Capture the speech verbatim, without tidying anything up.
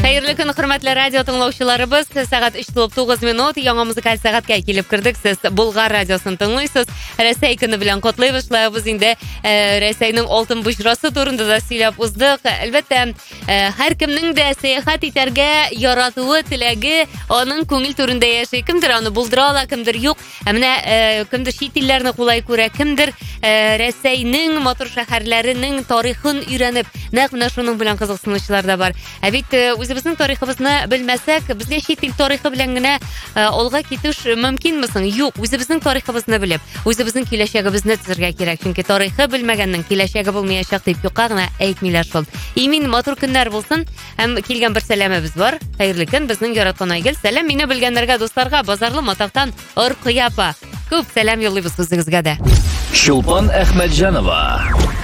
Хәерле көн, хөрмәтле радио тыңлаучыларыбыз. Сәгать өч тулып тугыз минут. Яңа музыкаль сәгатькә килеп кердек. Сез Болгар радиосын тыңлыйсыз. Рәсәй көне белән котлыйбыз. Шулай инде Рәсәйнең алтын буҗрасы турында да сөйләп уздык. Әлбәттә, һәр кемнең дә сәяхәт итәргә яратуы, теләге, аның күңел түрендә яши. Кемдер аны булдыра ала, кемдер юк. Ә менә кемдер чит илләрне кулай күрә, кемдер Рәсәйнең матур шәһәрләренең тарихын өйрәнеп, нәкъ менә шуның белән кызыксынучылар да бар. Ә бит үзебезнең тарихыбызны белмәсәк, безгә чит ил тарихы белән генә алга китүш мөмкинме соң? Юк, үзебезнең тарихыбызны белеп, үзебезнең киләчәгебезне төзергә кирәк. Чөнки тарихы белмәгәннең киләчәге булмаячак дип юкка гына әйтмиләр шул. Имин матур көннәр булсын. Һәм килгән бер сәламебез бар. Хәерле көн, безнең яраткан Айгөл. Сәлам мине белгәннәргә, достарга, базарлы матактан Оркыя апа. Күп сәлам юллыйбыз үзегезгә дә. Чулпан Әхмәтҗанова.